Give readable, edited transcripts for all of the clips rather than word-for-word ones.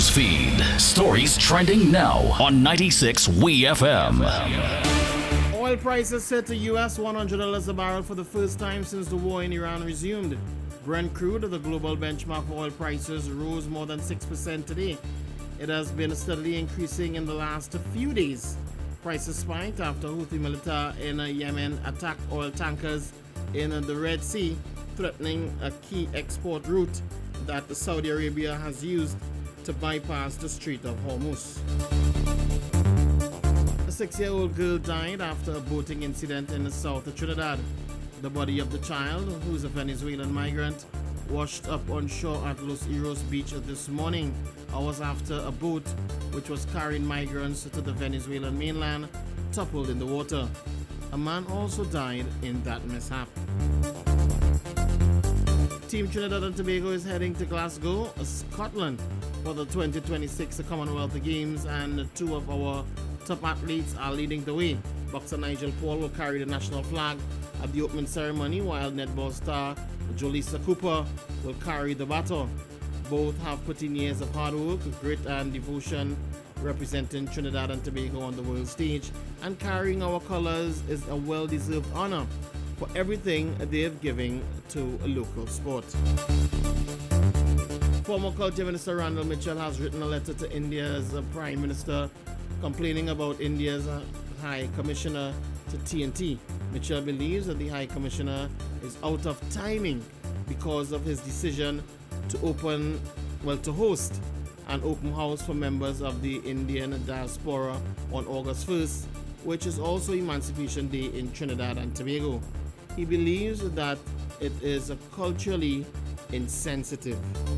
News feed. Stories trending now on 96 WeFM. Oil prices set to US $100 a barrel for the first time since the war in Iran resumed. Brent crude, the global benchmark for oil prices, rose more than 6% today. It has been steadily increasing in the last few days. Prices spiked after Houthi militia in Yemen attacked oil tankers in the Red Sea, threatening a key export route that Saudi Arabia has used to bypass the Strait of Hormuz. A 6-year-old girl died after a boating incident in the south of Trinidad. The body of the child, who is a Venezuelan migrant, washed up on shore at Los Iros Beach this morning, hours after a boat which was carrying migrants to the Venezuelan mainland toppled in the water. A man also died in that mishap. Team Trinidad and Tobago is heading to Glasgow, Scotland for the 2026 Commonwealth Games, and two of our top athletes are leading the way. Boxer Nigel Paul will carry the national flag at the opening ceremony, while netball star Jolisa Cooper will carry the baton. Both have put in years of hard work, grit and devotion, representing Trinidad and Tobago on the world stage, and carrying our colors is a well-deserved honor for everything they've given to a local sport. Former Culture Minister Randall Mitchell has written a letter to India's Prime Minister complaining about India's High Commissioner to TNT. Mitchell believes that the High Commissioner is out of timing because of his decision to host an open house for members of the Indian diaspora on August 1st, which is also Emancipation Day in Trinidad and Tobago. He believes that it is culturally insensitive.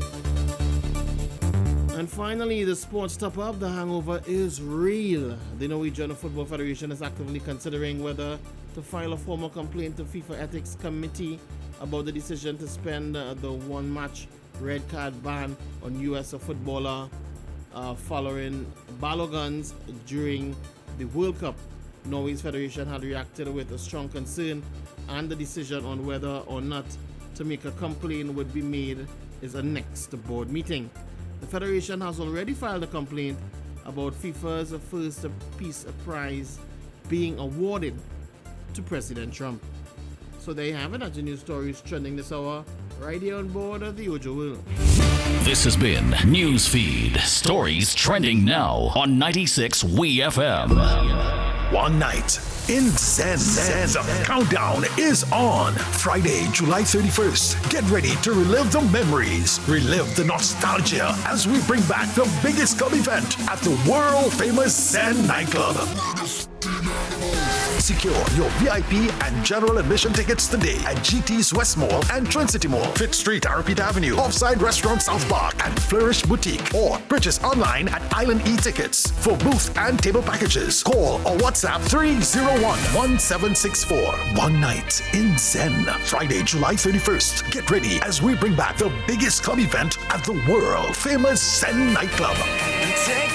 And finally, the sports top-up, the hangover is real. The Norwegian Football Federation is actively considering whether to file a formal complaint to FIFA Ethics Committee about the decision to suspend the one-match red card ban on US footballer following Baloguns during the World Cup. Norway's federation had reacted with a strong concern, and the decision on whether or not to make a complaint would be made is a next board meeting. The federation has already filed a complaint about FIFA's first peace prize being awarded to President Trump. So there you have it. That's the news stories trending this hour right here on board of the Ojo World. This has been Newsfeed. Stories trending now on 96 WeFM. One night in Zen. The countdown is on. Friday, July 31st. Get ready to relive the memories, relive the nostalgia as we bring back the biggest club event at the world-famous Zen nightclub. Secure your VIP and general admission tickets today at GT's West Mall and Trinity Mall, Fifth Street, Arapita Avenue, Offside Restaurant South Park, and Flourish Boutique, or purchase online at Island E-Tickets. For booth and table packages, call or WhatsApp 301-1764. One night in Zen, Friday, July 31st. Get ready as we bring back the biggest club event at the world-famous Zen nightclub.